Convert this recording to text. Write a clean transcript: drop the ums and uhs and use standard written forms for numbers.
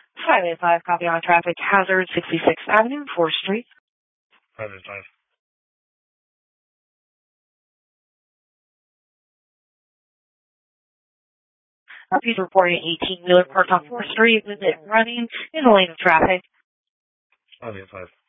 585, copy on traffic hazard, 66th Avenue, 4th Street. 585. He's reporting 18-wheeler parked on 4th Street with it running in the lane of traffic. 585.